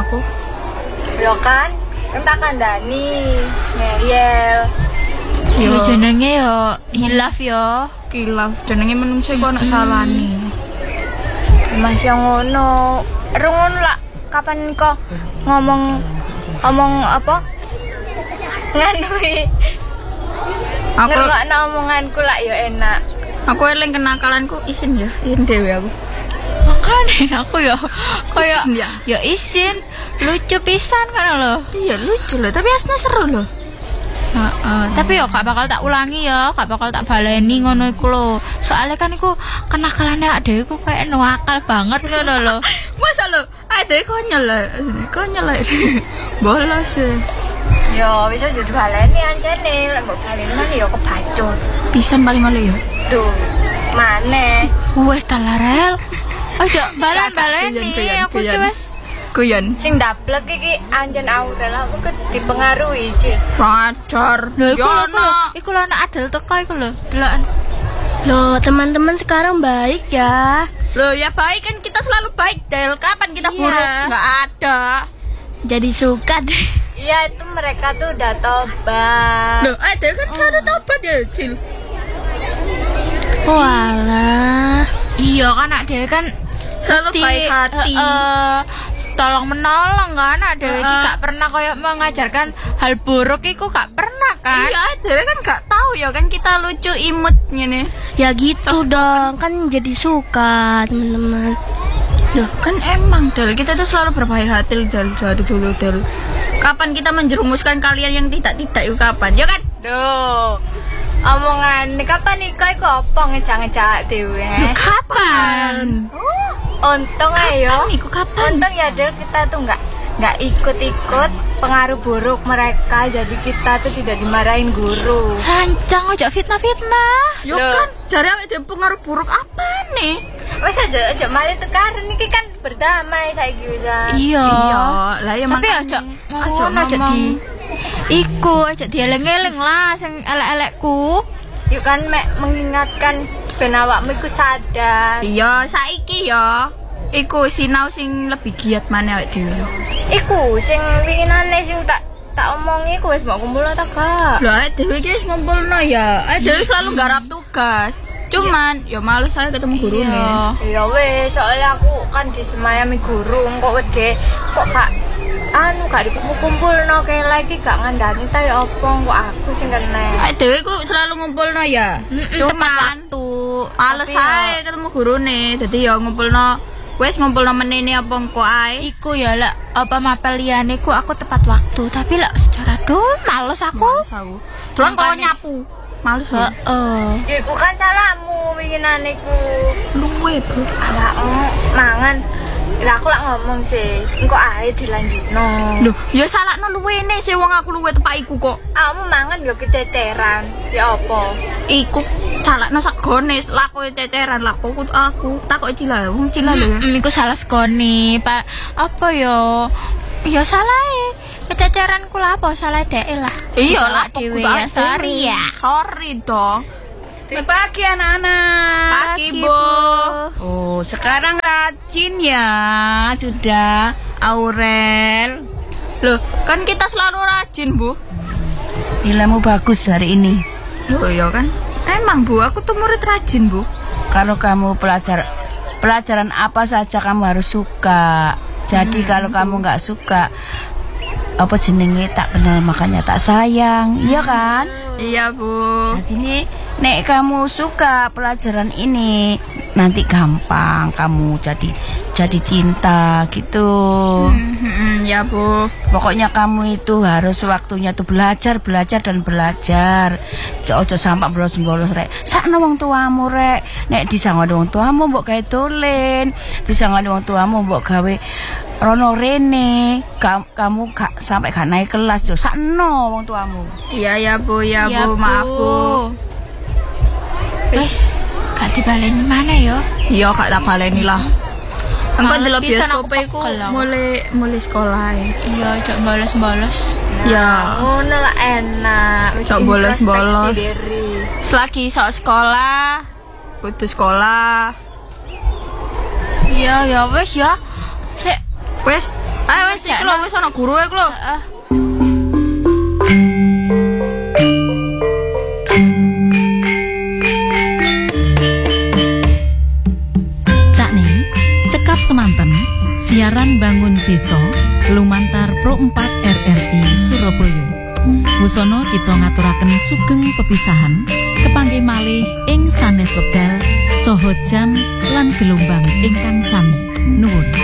aku. Yo kan, tak kandani, ngeyel. Yo jenenge yo hilaf yo. Kilaf jenenge menungso iku ana salane. Mas yang ngono, rungun lah. Kapan kok ngomong apa? Nganui. Aku Ngerungokno omonganku lah yo enak. aku eling kenakalanku isin ya, isin dhewe aku. Makanya aku yo koyo Isin ya? yo isin lucu pisan kan lho. Iya lucu loh, tapi aslinya seru loh. Tapi yo gak bakal tak ulangi ya, gak bakal tak baleni ngono iku lho. Soalnya kan iku kenakalane dhewe iku kayak nuakal banget ngono lho. Masa lo, ada konyol lah. Bolos ya. Yo bisa jadi baleni ancene, lek mbok baleni mana yo kebacut. Pisan paling oleh ya. Tuh, maneh. Wes talarel. Ojo baleni Guyon, aku ki wes. Guyon. Sing daplek iki anjen Aurel aku dipengaruhi, Cil. Pacar. Lho iku lho anak adel teko iku lho. Deloken. Loh, teman-teman sekarang baik ya. Loh ya baik kan kita selalu baik Del. Kapan kita Iya. buruk? Nggak ada. Jadi suka deh. Iya, itu mereka tuh udah tobat. Loh, ada kan selalu tobat ya, Cil. Walah. Iya kan anak dhewe kan Selalu mesti, baik hati. tolong menolong kan anak dhewe iki gak pernah koyo mengajarkan hal buruk iku gak pernah kan. Iya, Del kan nggak tahu ya kan kita lucu imut nih. Ya gitu dong, kan jadi suka teman-teman. Loh, kan emang Del kita tuh selalu berbaik hati Del dari dulu Del. Kapan kita menjerumuskan kalian yang tidak-tidak itu kapan? Ya kan? Duh. Omongan kapan nikah iku apa ngejak-ngejak dhewe? Kapan? Untung ayo. Iku kapan? Untung ya Del kita tuh nggak ikut-ikut pengaruh buruk mereka, jadi kita tuh tidak dimarahin guru. Rancang ojo fitnah-fitnah. Yo Loh. kan, jare ada pengaruh buruk apa nih? Wes aja malah tukaran iki kan berdamai saiki wis. Iya. lah ya Tapi makanya. ojo di iku aja dieling-eling lah sing elek-elekku. Yuk kan mek mengingatkan ben awakmu iku sadar. Iya, saiki ya. Iku sinau sing lebih giat mana awake dhewe. Iku sing winginane sing tak omongi iku wis mbok kumpulno ta gak? Lah awake dhewe iki wis ngumpulno ya. Awake dhewe selalu garap tugas. Cuman ya malu saya ketemu gurune. Ya wes, soalnya aku kan disemayami guru, kok wede kok gak gak dikumpul-kumpulno kayak lagi gak ngandani ta ya apa kok aku sing kena. Awake dhewe ku selalu ngumpulno ya. Cuman Waktu males Tapi ya- saya ketemu gurune. Dadi ya ngumpulno ngumpulno menene apa engko ae. iku ya lek apa mapel liyane ku aku tepat waktu, tapi lek secara males aku. Tulang kok Makanya- nyapu. Males aku. Heeh. Ya iku kan salahmu winginane ku. Luwe, Bro. Awakmu mangan. Lah aku lak ngomong sih, engko ae dilanjutno. Loh, ya salahno luwene sih wong aku luwe tepak iku kok. Awakmu mangan yo keceteran. Ya apa? Iku salahno sakgone, laku ceceran laku aku. Takok Cila, wong Cila lho ya. Iku salah skoni, Pak. Apa yo? Ya salah kececeranku lah apa salah dhek lah. Iya Salah lah dhewe ya, sorry ya. Sorry dong. Selamat pagi anak-anak. Pagi, Bu. Oh, sekarang rajin ya sudah Aurel. Loh, kan kita selalu rajin, Bu. Nilaimu bagus hari ini. Loh, ya kan? Emang, Bu, aku tuh murid rajin, Bu. Kalau kamu pelajaran apa saja kamu harus suka. Jadi kalau kamu nggak suka apa jenenge tak kenal makanya tak sayang. Iya kan? Iya, Bu. Jadi ini nek kamu suka pelajaran ini nanti gampang kamu jadi cinta gitu. Ya, Bu. Pokoknya kamu itu harus waktunya tuh belajar dan belajar. Ojo sampai bolos-bolos rek. Sakno wong tuamu rek. Nek disangoni wong tuamu mbok gawe dolen, disangoni wong tuamu mbok gawe rono rene. Kamu gak sampai gak naik kelas yo. Sakno wong tuamu. Iya, ya, Bu. Ya, Ya, Bu. Maaf, Bu. Wes, gak dibaleni mana yo? Iya, gak tak baleni lah. Engko Males delok pisan bioskop aku iku pekel aku. mulai sekolah. Iya, cok bolos-bolos. Ya. Ngono lah enak. Wis Cok bolos-bolos. introspeksi diri. Selagi sok sekolah, kudu sekolah. Iya, ya wes ya. Sik, Wes, Ayo wis iki lho wis ana guru e lho. Cekap semanten siaran Bangun Desa lumantar Pro 4 RRI Surabaya. Wusono kita ngaturaken sugeng pepisahan kepanggih malih ing sanes wekdal saha jam lan gelombang ingkang sami. Nuwun.